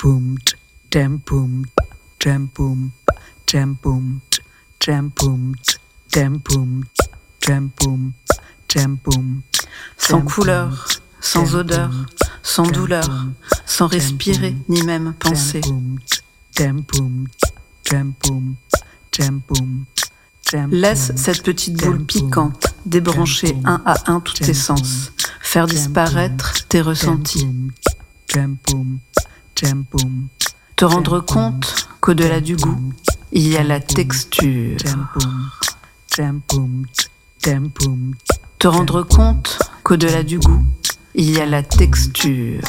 Sans couleur, sans odeur, sans douleur, sans respirer ni même penser. Laisse cette petite boule piquante débrancher un à un tous tes sens, faire disparaître tes ressentis. Te rendre compte qu'au-delà du goût, il y a la texture. Te rendre compte qu'au-delà du goût, il y a la texture.